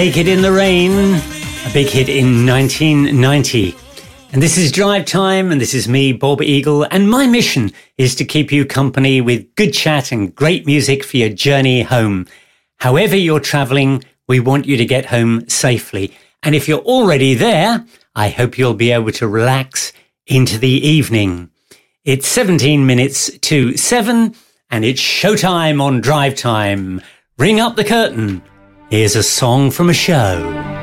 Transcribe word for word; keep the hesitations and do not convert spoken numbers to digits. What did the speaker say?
Big Hit in the Rain, a big hit in nineteen ninety. And this is Drive Time, and this is me, Bob Eagle, and my mission is to keep you company with good chat and great music for your journey home. However you're travelling, we want you to get home safely. And if you're already there, I hope you'll be able to relax into the evening. It's seventeen minutes to seven, and it's showtime on Drive Time. Ring up the curtain. Here's a song from a show.